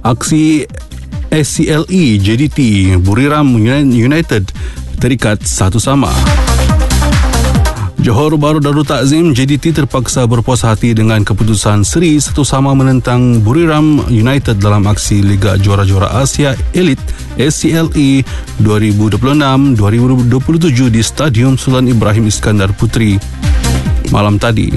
Aksi SCLE JDT Buriram United terikat satu sama. Johor Bahru Darul Takzim JDT terpaksa berpuas hati dengan keputusan seri satu sama menentang Buriram United dalam aksi Liga Juara-Juara Asia Elite SCLE 2026-2027 di Stadium Sultan Ibrahim Iskandar Puteri malam tadi.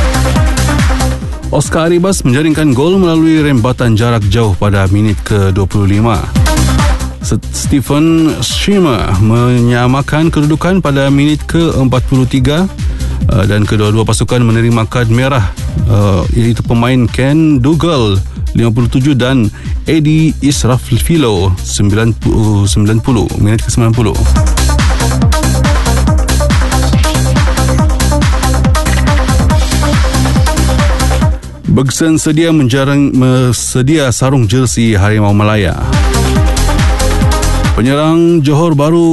Oscar Arribas menjaringkan gol melalui rembatan jarak jauh pada minit ke-25. Stephen Schimmer menyamakan kedudukan pada minit ke-43 dan kedua-dua pasukan menerima kad merah, iaitu pemain Ken Dougal 57 dan Eddie Israfilo 90 minit ke-90. Bergson sedia sarung jersey Harimau Malaya. Penyerang Johor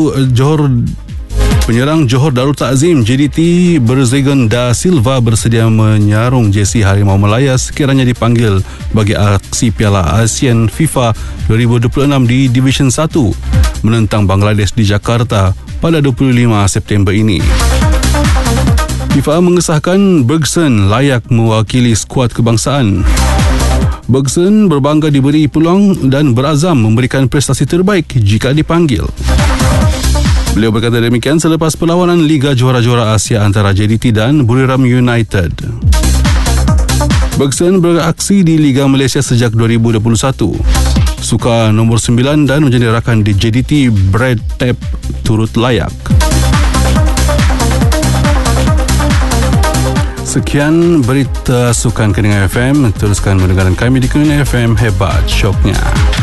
Darul Takzim JDT Berzegan Da Silva bersedia menyarung jersey Harimau Malaya sekiranya dipanggil bagi aksi Piala ASEAN FIFA 2026 di Division 1 menentang Bangladesh di Jakarta pada 25 September ini. FIFA mengesahkan Bergson layak mewakili skuad kebangsaan. Bergson berbangga diberi peluang dan berazam memberikan prestasi terbaik jika dipanggil. Beliau berkata demikian selepas perlawanan Liga Juara-Juara Asia antara JDT dan Buriram United. Bergson beraksi di Liga Malaysia sejak 2021. Suka nombor 9 dan menjadi rakan di JDT Brad Tap turut layak. Sekian berita Sukan Keningan FM. Teruskan mendengarkan kami di Keningan FM. Hebat syoknya.